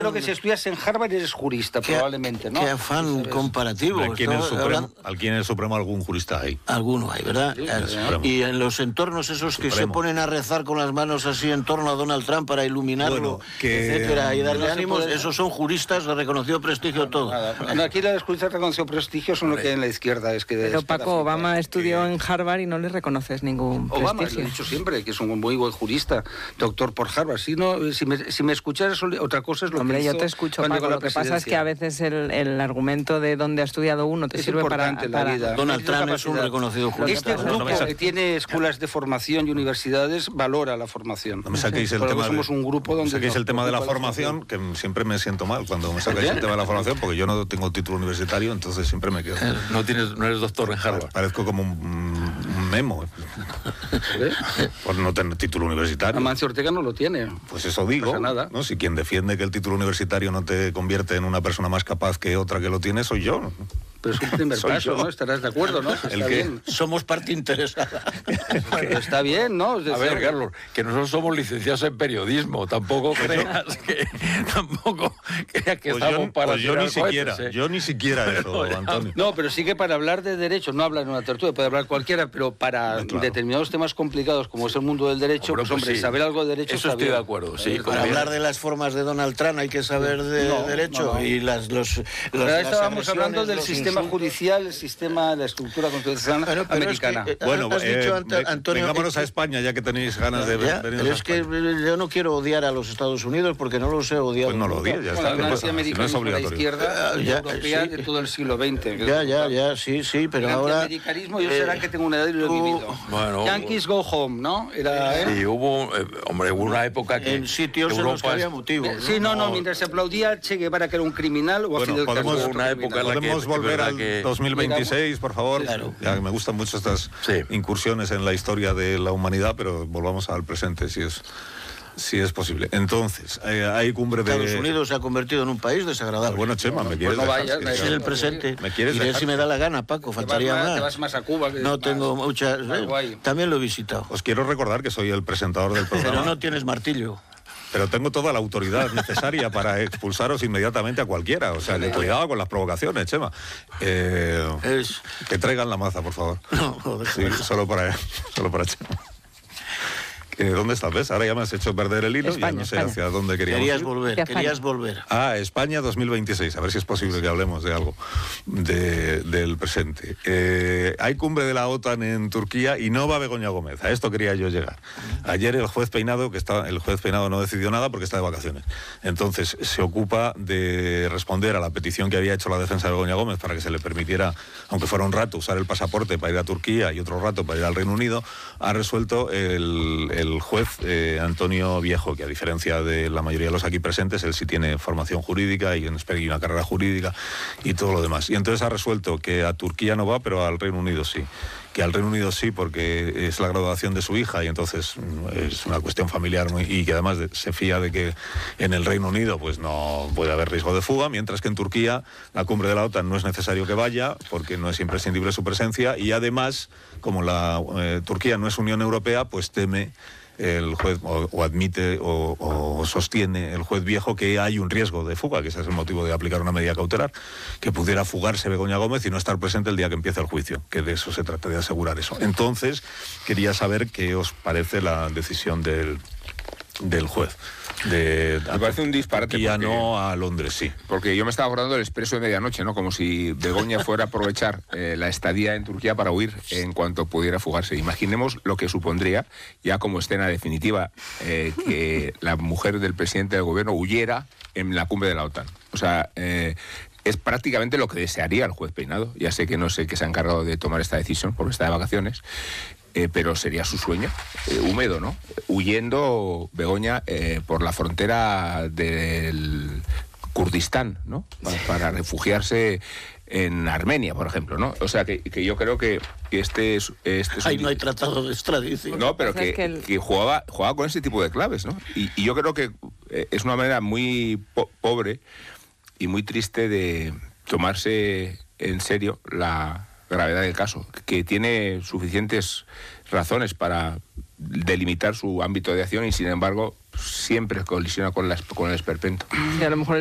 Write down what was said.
Creo que si estudias en Harvard eres jurista, probablemente, ¿no? Qué afán comparativo. Aquí en el Supremo algún jurista hay. Alguno hay, ¿verdad? Sí, y en los entornos esos que se ponen a rezar con las manos así en torno a Donald Trump para iluminarlo, etcétera, y darle ánimos, esos son juristas de reconocido prestigio todo. Bueno, aquí los juristas de reconocido prestigio son lo que hay en la izquierda. Pero Paco, Obama estudió en Harvard y no le reconoces ningún prestigio. Obama, lo he dicho siempre, que es un muy buen jurista, doctor por Harvard. Si me escucharas, otra cosa es lo que yo te escucho, Paco. Lo que pasa es que a veces el argumento de dónde ha estudiado uno te sirve para la vida. Donald Trump es un reconocido jurista. Este grupo que tiene escuelas de formación y universidades valora la formación. No me saquéis el tema. Somos un grupo donde. Me saquéis el tema de la formación, que siempre me siento mal cuando me sacáis el tema de la formación, porque yo no tengo título universitario, entonces siempre me quedo. No eres doctor en Harvard. Parezco como un memo. Por no tener título universitario. Amancio Ortega no lo tiene. Pues eso digo. No pasa nada. ¿No? Si quien defiende que el título universitario no te convierte en una persona más capaz que otra que lo tiene, soy yo. Pero es un primer paso, ¿no? Estarás de acuerdo, ¿no? El que somos parte interesada. Bueno, está bien, ¿no? A ver, Carlos, que nosotros somos licenciados en periodismo, tampoco creas que estamos para yo ni siquiera eso, Antonio. No, pero sí que para hablar de derecho, no hablar en una tertulia, puede hablar cualquiera, pero para determinados temas complicados como es el mundo del derecho, hombre, saber algo de derecho. Eso estoy de acuerdo, sí. Para hablar de las formas de Donald Trump hay que saber de derecho y estábamos hablando del sistema judicial, la estructura constitucional americana. Antonio, vengámonos a España, ya que tenéis ganas de venir. Pero es que yo no quiero odiar a los Estados Unidos porque no los he odiado. Pues no lo odies, ya está. La antiamericanismo de la izquierda europea de todo el siglo XX. Sí, pero ahora... El antiamericanismo, yo será que tengo una edad y lo he vivido. Bueno, Yankees go home, ¿no? Sí, hubo una época que... En sitios en los que había motivos. Sí, mientras se aplaudía a Che Guevara, que era un criminal, o a Fidel Castro. Podemos volver al 2026, por favor. Claro. Ya que me gustan mucho estas incursiones en la historia de la humanidad, pero volvamos al presente, si es posible. Entonces, hay cumbre de... Estados Unidos se ha convertido en un país desagradable. Bueno, Chema, ¿me quieres dejar? Es el presente. ¿Me quieres dejar? Si me da la gana, Paco, faltaría más. Te vas más a Cuba. No tengo muchas... También lo he visitado. Os quiero recordar que soy el presentador del programa. Pero no tienes martillo. Pero tengo toda la autoridad necesaria para expulsaros inmediatamente a cualquiera. O sea, cuidado con las provocaciones, Chema. Que traigan la maza, por favor. No, sí, solo para Chema. ¿Dónde estás? ¿Ves? Ahora ya me has hecho perder el hilo. España, ya no sé hacia dónde queríamos ir. Querías volver. España 2026. A ver si es posible que hablemos de algo del presente. Hay cumbre de la OTAN en Turquía y no va Begoña Gómez. A esto quería yo llegar. Ayer el juez Peinado no decidió nada porque está de vacaciones. Entonces se ocupa de responder a la petición que había hecho la defensa de Begoña Gómez para que se le permitiera, aunque fuera un rato, usar el pasaporte para ir a Turquía y otro rato para ir al Reino Unido. Ha resuelto el juez Antonio Viejo, que a diferencia de la mayoría de los aquí presentes, él sí tiene formación jurídica y una carrera jurídica y todo lo demás. Y entonces ha resuelto que a Turquía no va, pero al Reino Unido sí. Que al Reino Unido sí, porque es la graduación de su hija y entonces es una cuestión familiar y que además se fía de que en el Reino Unido pues no puede haber riesgo de fuga, mientras que en Turquía la cumbre de la OTAN no es necesario que vaya porque no es imprescindible su presencia y además, como Turquía no es Unión Europea, pues teme el juez o admite o sostiene el juez Viejo que hay un riesgo de fuga, que ese es el motivo de aplicar una medida cautelar, que pudiera fugarse Begoña Gómez y no estar presente el día que empiece el juicio, que de eso se trata, de asegurar eso. Entonces, quería saber qué os parece la decisión del juez. Me parece un disparate. Y ya no a Londres, sí. Porque yo me estaba acordando del Expreso de Medianoche, ¿no? Como si Begoña fuera a aprovechar la estadía en Turquía para huir en cuanto pudiera fugarse. Imaginemos lo que supondría, ya como escena definitiva, que la mujer del presidente del gobierno huyera en la cumbre de la OTAN. O sea, es prácticamente lo que desearía el juez Peinado. Ya sé que no sé que se ha encargado de tomar esta decisión porque está de vacaciones. Pero sería su sueño, húmedo, ¿no? Huyendo Begoña por la frontera del Kurdistán, ¿no? Para refugiarse en Armenia, por ejemplo, ¿no? O sea, que yo creo que este es ahí no hay tratado de extradición. No, pero que jugaba con ese tipo de claves, ¿no? Y yo creo que es una manera muy pobre y muy triste de tomarse en serio la gravedad del caso, que tiene suficientes razones para delimitar su ámbito de acción y, sin embargo, siempre colisiona con el esperpento. Y a lo mejor